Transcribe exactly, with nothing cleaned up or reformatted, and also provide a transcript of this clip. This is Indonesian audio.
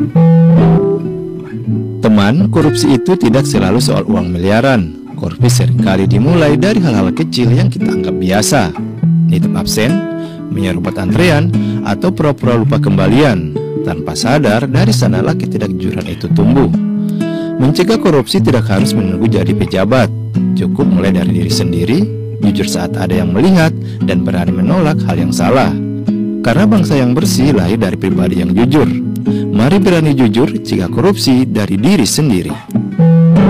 Teman, korupsi itu tidak selalu soal uang miliaran. Korupsi seringkali dimulai dari hal-hal kecil yang kita anggap biasa. Nitip absen, menyerobot antrean, atau pura-pura lupa kembalian. Tanpa sadar, dari sanalah ketidakjujuran itu tumbuh. Mencegah korupsi tidak harus menunggu jadi pejabat. Cukup mulai dari diri sendiri, jujur saat ada yang melihat, dan berani menolak hal yang salah. Karena bangsa yang bersih lahir dari pribadi yang jujur. Mari berani jujur jika korupsi dari diri sendiri.